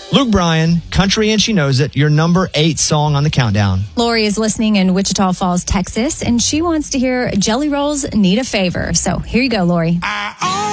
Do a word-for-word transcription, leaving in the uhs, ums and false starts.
Luke Bryan, Country and She Knows It, your number eight song on the countdown. Lori is listening in Wichita Falls, Texas, and she wants to hear Jelly Rolls Need a Favor. So here you go, Lori.